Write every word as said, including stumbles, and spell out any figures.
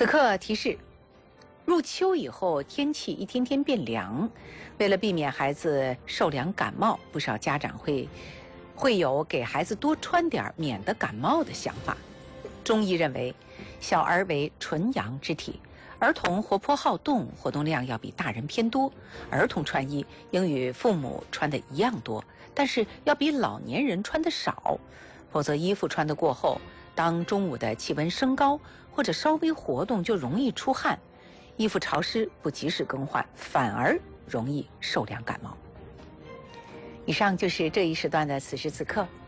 此刻提示：入秋以后，天气一天天变凉，为了避免孩子受凉感冒，不少家长会会有给孩子多穿点免得感冒的想法。中医认为，小儿为纯阳之体，儿童活泼好动，活动量要比大人偏多。儿童穿衣应与父母穿的一样多，但是要比老年人穿的少，否则衣服穿得过厚，当中午的气温升高或者稍微活动就容易出汗，衣服潮湿不及时更换，反而容易受凉感冒。以上就是这一时段的此时此刻。